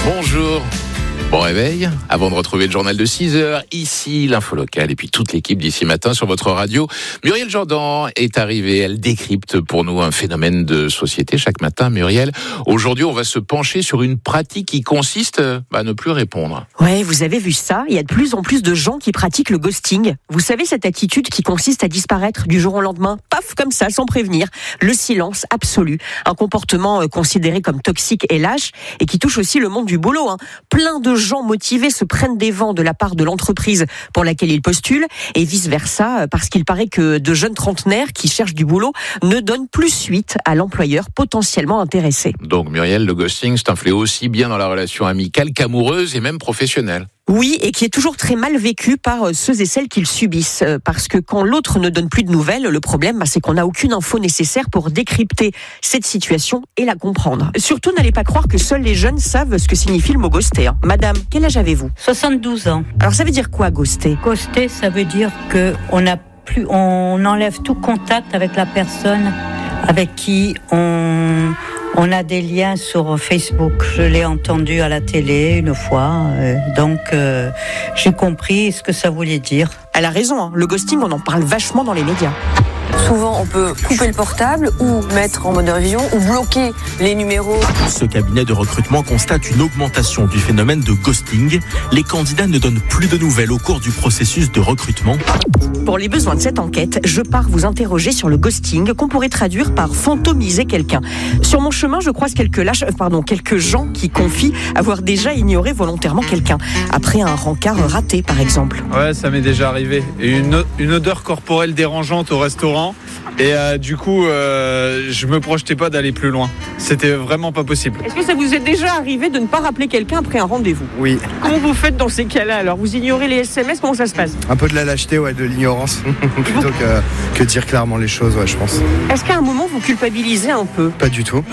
Bonjour. Bon réveil, avant de retrouver le journal de 6h, ici l'info locale et puis toute l'équipe d'ici matin sur votre radio. Muriel Jourdan est arrivée, elle décrypte pour nous un phénomène de société chaque matin. Muriel, aujourd'hui on va se pencher sur une pratique qui consiste à ne plus répondre. Ouais, vous avez vu ça, il y a de plus en plus de gens qui pratiquent le ghosting. Vous savez cette attitude qui consiste à disparaître du jour au lendemain, paf comme ça, sans prévenir. Le silence absolu, un comportement considéré comme toxique et lâche et qui touche aussi le monde du boulot. Plein de gens motivés se prennent des vents de la part de l'entreprise pour laquelle ils postulent et vice-versa, parce qu'il paraît que de jeunes trentenaires qui cherchent du boulot ne donnent plus suite à l'employeur potentiellement intéressé. Donc Muriel, le ghosting, c'est un fléau aussi bien dans la relation amicale qu'amoureuse et même professionnelle. Oui, et qui est toujours très mal vécu par ceux et celles qui le subissent. Parce que quand l'autre ne donne plus de nouvelles, le problème, c'est qu'on n'a aucune info nécessaire pour décrypter cette situation et la comprendre. Surtout, n'allez pas croire que seuls les jeunes savent ce que signifie le mot ghoster. Madame, quel âge avez-vous ? 72 ans. Alors ça veut dire quoi, ghoster ? Ghoster, ça veut dire qu'on enlève tout contact avec la personne avec qui on a des liens sur Facebook. Je l'ai entendu à la télé une fois, donc j'ai compris ce que ça voulait dire. Elle a raison, le ghosting, on en parle vachement dans les médias. Souvent, on peut couper le portable ou mettre en mode avion ou bloquer les numéros. Ce cabinet de recrutement constate une augmentation du phénomène de ghosting. Les candidats ne donnent plus de nouvelles au cours du processus de recrutement. Pour les besoins de cette enquête, je pars vous interroger sur le ghosting, qu'on pourrait traduire par fantomiser quelqu'un. Sur mon chemin, je croise quelques gens qui confient avoir déjà ignoré volontairement quelqu'un, après un rencard raté, par exemple. Ouais, ça m'est déjà arrivé. Une odeur corporelle dérangeante au restaurant. Et du coup, je me projetais pas d'aller plus loin. C'était vraiment pas possible. Est-ce que ça vous est déjà arrivé de ne pas rappeler quelqu'un après un rendez-vous ? Oui. Comment vous faites dans ces cas-là alors ? Vous ignorez les SMS ? Comment ça se passe ? Un peu de la lâcheté, de l'ignorance, plutôt que dire clairement les choses, je pense. Est-ce qu'à un moment vous culpabilisez un peu ? Pas du tout.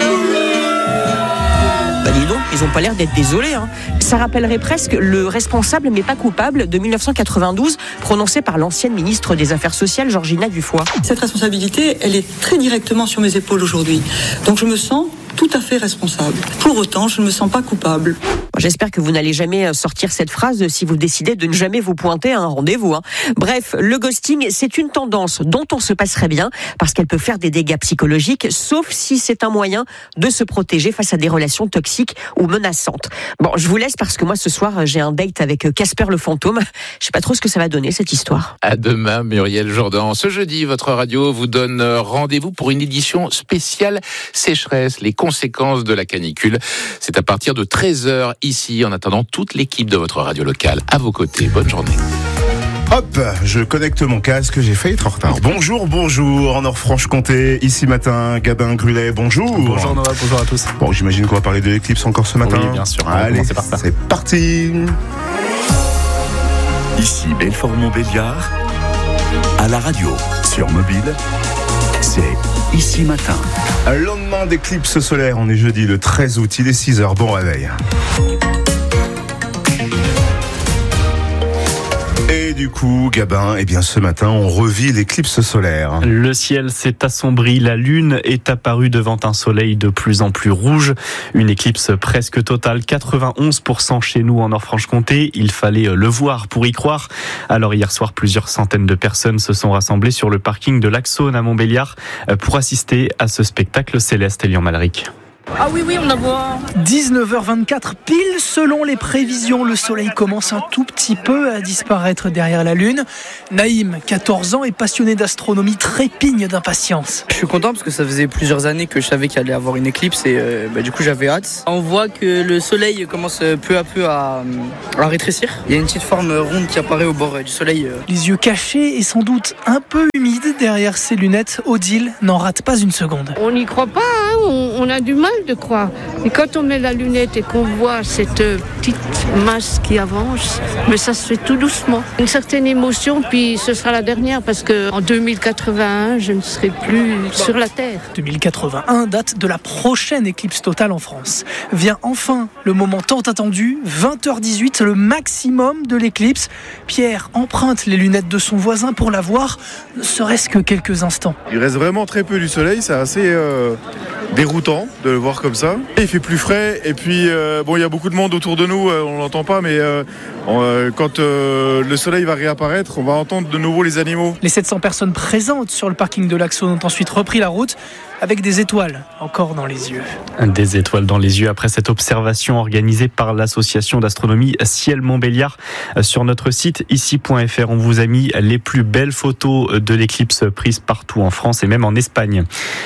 Dis donc, ils n'ont pas l'air d'être désolés. Ça rappellerait presque le responsable mais pas coupable de 1992, prononcé par l'ancienne ministre des Affaires sociales, Georgina Dufoy. Cette responsabilité, elle est très directement sur mes épaules aujourd'hui. Donc je me sens tout à fait responsable. Pour autant, je ne me sens pas coupable. J'espère que vous n'allez jamais sortir cette phrase si vous décidez de ne jamais vous pointer à un rendez-vous. Bref, le ghosting, c'est une tendance dont on se passerait bien parce qu'elle peut faire des dégâts psychologiques, sauf si c'est un moyen de se protéger face à des relations toxiques ou menaçantes. Bon, je vous laisse parce que moi, ce soir, j'ai un date avec Casper le fantôme. Je sais pas trop ce que ça va donner, cette histoire. À demain, Muriel Jourdan. Ce jeudi, votre radio vous donne rendez-vous pour une édition spéciale sécheresse, les conséquences de la canicule. C'est à partir de 13h ici, en attendant toute l'équipe de votre radio locale à vos côtés. Bonne journée. Hop, je connecte mon casque, j'ai failli être en retard. Bonjour, en Nord-Franche-Comté, ici matin, Gabin Grulet, bonjour. Bonjour Nova, bonjour à tous. Bon, j'imagine qu'on va parler de l'éclipse encore ce matin. Oui, bien sûr. Allez, par ça. C'est parti. Ici Belfort-Montbéliard, à la radio, sur mobile, c'est Ici Matin. Le lendemain d'éclipse solaire, on est jeudi le 13 août, il est 6h, bon réveil. Et du coup, Gabin, ce matin, on revit l'éclipse solaire. Le ciel s'est assombri, la lune est apparue devant un soleil de plus en plus rouge. Une éclipse presque totale, 91% chez nous en Nord-Franche-Comté. Il fallait le voir pour y croire. Alors hier soir, plusieurs centaines de personnes se sont rassemblées sur le parking de l'Axone à Montbéliard pour assister à ce spectacle céleste. Elian Malric. Ah oui, on la voit. 19h24 pile selon les prévisions. Le soleil commence un tout petit peu à disparaître derrière la lune. Naïm, 14 ans, est passionné d'astronomie, trépigne d'impatience. Je suis content parce que ça faisait plusieurs années que je savais qu'il allait y avoir une éclipse et du coup j'avais hâte. On voit que le soleil commence peu à peu à rétrécir. Il y a une petite forme ronde qui apparaît au bord du soleil. Les yeux cachés et sans doute un peu humides derrière ses lunettes, Odile n'en rate pas une seconde. On n'y croit pas, on a du mal de croire. Et quand on met la lunette et qu'on voit cette petite masse qui avance, mais ça se fait tout doucement. Une certaine émotion, puis ce sera la dernière parce qu'en 2081, je ne serai plus sur la Terre. 2081, date de la prochaine éclipse totale en France. Vient enfin le moment tant attendu, 20h18, le maximum de l'éclipse. Pierre emprunte les lunettes de son voisin pour la voir, ne serait-ce que quelques instants. Il reste vraiment très peu du soleil, c'est assez déroutant de le voir voir comme ça. Il fait plus frais et puis il y a beaucoup de monde autour de nous, on l'entend pas, mais quand le soleil va réapparaître, on va entendre de nouveau les animaux. Les 700 personnes présentes sur le parking de l'Axone ont ensuite repris la route avec des étoiles encore dans les yeux. Des étoiles dans les yeux après cette observation organisée par l'association d'astronomie Ciel Montbéliard. Sur notre site ici.fr, on vous a mis les plus belles photos de l'éclipse prises partout en France et même en Espagne.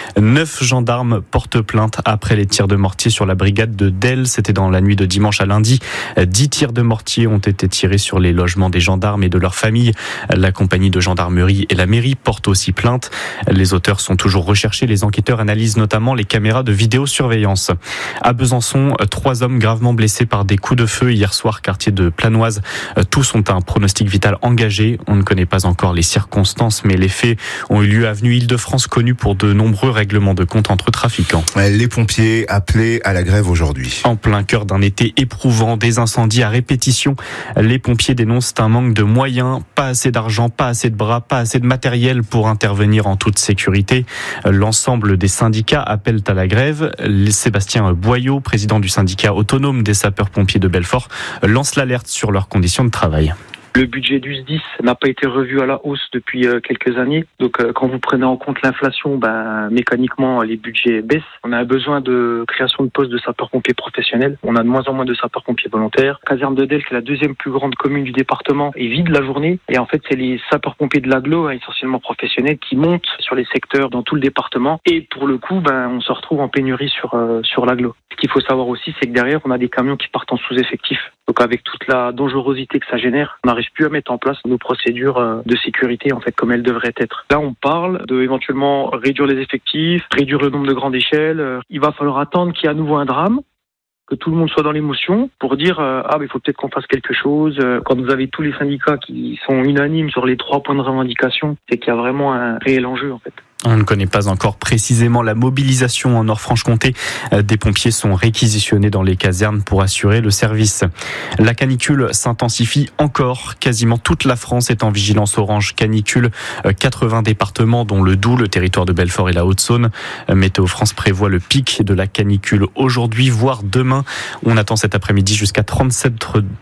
9 gendarmes portent plainte après les tirs de mortier sur la brigade de Delle. C'était dans la nuit de dimanche à lundi. 10 tirs de mortier ont été tirés sur les logements des gendarmes et de leurs familles. La compagnie de gendarmerie et la mairie portent aussi plainte. Les auteurs sont toujours recherchés. Les enquêteurs analysent notamment les caméras de vidéosurveillance. À Besançon, 3 hommes gravement blessés par des coups de feu hier soir, quartier de Planoise. Tous ont un pronostic vital engagé. On ne connaît pas encore les circonstances, mais les faits ont eu lieu avenue Île-de-France, connue pour de nombreux règlements de compte entre trafiquants. Les pompiers appelés à la grève aujourd'hui. En plein cœur d'un été éprouvant, des incendies à répétition. Les pompiers dénoncent un manque de moyens, pas assez d'argent, pas assez de bras, pas assez de matériel pour intervenir en toute sécurité. L'ensemble des syndicats appellent à la grève. Sébastien Boyot, président du syndicat autonome des sapeurs-pompiers de Belfort, lance l'alerte sur leurs conditions de travail. Le budget du SDIS n'a pas été revu à la hausse depuis quelques années. Donc quand vous prenez en compte l'inflation, mécaniquement les budgets baissent. On a besoin de création de postes de sapeurs-pompiers professionnels. On a de moins en moins de sapeurs-pompiers volontaires. Caserne de Delle, qui est la 2e plus grande commune du département, est vide la journée. Et en fait, c'est les sapeurs-pompiers de l'agglo, essentiellement professionnels, qui montent sur les secteurs dans tout le département. Et pour le coup, on se retrouve en pénurie sur l'agglo. Ce qu'il faut savoir aussi, c'est que derrière, on a des camions qui partent en sous-effectif. Donc avec toute la dangerosité que ça génère, on n'arrive plus à mettre en place nos procédures de sécurité comme elles devraient être. Là, on parle de éventuellement réduire les effectifs, réduire le nombre de grandes échelles. Il va falloir attendre qu'il y ait à nouveau un drame, que tout le monde soit dans l'émotion pour dire il faut peut-être qu'on fasse quelque chose. Quand vous avez tous les syndicats qui sont unanimes sur les 3 points de revendication, c'est qu'il y a vraiment un réel enjeu en fait. On ne connaît pas encore précisément la mobilisation en Nord-Franche-Comté. Des pompiers sont réquisitionnés dans les casernes pour assurer le service. La canicule s'intensifie encore. Quasiment toute la France est en vigilance orange canicule. 80 départements, dont le Doubs, le territoire de Belfort et la Haute-Saône. Météo France prévoit le pic de la canicule aujourd'hui, voire demain. On attend cet après-midi jusqu'à 37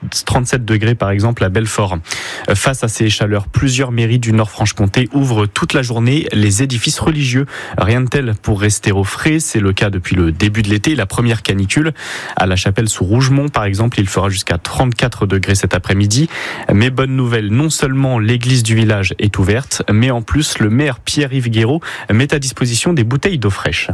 degrés, par exemple, à Belfort. Face à ces chaleurs, plusieurs mairies du Nord-Franche-Comté ouvrent toute la journée les édifices religieux. Rien de tel pour rester au frais. C'est le cas depuis le début de l'été, la première canicule. À la chapelle sous Rougemont, par exemple, il fera jusqu'à 34 degrés cet après-midi. Mais bonne nouvelle, non seulement l'église du village est ouverte, mais en plus, le maire Pierre-Yves Guéraud met à disposition des bouteilles d'eau fraîche.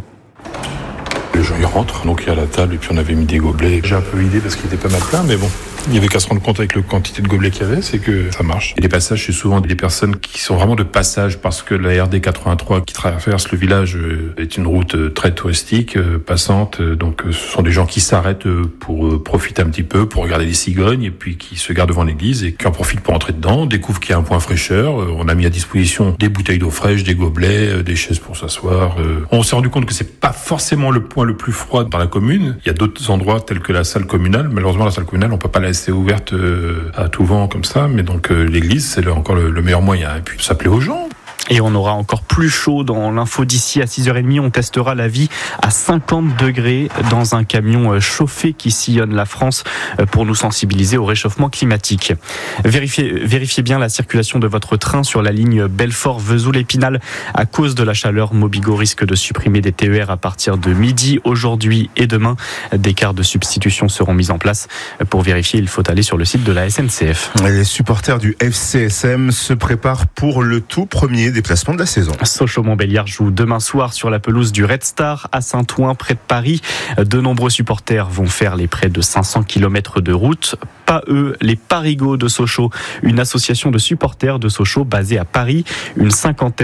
Les gens y rentrent, donc il y a la table et puis on avait mis des gobelets. J'ai un peu eu l'idée parce qu'il était pas mal plein, mais bon. Il n'y avait qu'à se rendre compte avec la quantité de gobelets qu'il y avait, c'est que ça marche. Et les passages, c'est souvent des personnes qui sont vraiment de passage parce que la RD 83 qui traverse le village est une route très touristique, passante. Donc ce sont des gens qui s'arrêtent pour profiter un petit peu, pour regarder les cigognes et puis qui se gardent devant l'église et qui en profitent pour entrer dedans, découvrent qu'il y a un point fraîcheur. On a mis à disposition des bouteilles d'eau fraîche, des gobelets, des chaises pour s'asseoir. On s'est rendu compte que c'est pas forcément le point le plus froid dans la commune. Il y a d'autres endroits tels que la salle communale. Malheureusement, la salle communale, on peut pas la laisser ouverte à tout vent comme ça, mais donc l'église c'est encore le meilleur moyen. Et puis ça plaît aux gens. Et on aura encore plus chaud dans l'info d'ici à 6h30. On testera la vie à 50 degrés dans un camion chauffé qui sillonne la France pour nous sensibiliser au réchauffement climatique. Vérifiez bien la circulation de votre train sur la ligne Belfort-Vesoul-Épinal. À cause de la chaleur, Mobigo risque de supprimer des TER à partir de midi, aujourd'hui et demain. Des cars de substitution seront mis en place. Pour vérifier, il faut aller sur le site de la SNCF. Les supporters du FCSM se préparent pour le tout premier déplacement de la saison. Sochaux-Montbéliard joue demain soir sur la pelouse du Red Star à Saint-Ouen, près de Paris. De nombreux supporters vont faire les près de 500 km de route. Pas eux, les Parigots de Sochaux, une association de supporters de Sochaux basée à Paris. Une cinquantaine